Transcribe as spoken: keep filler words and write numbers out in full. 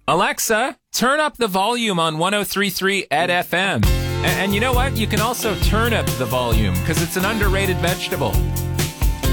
Alexa, turn up the volume on one oh three point three at F M. And, and you know what? You can also turnip the volume because it's an underrated vegetable.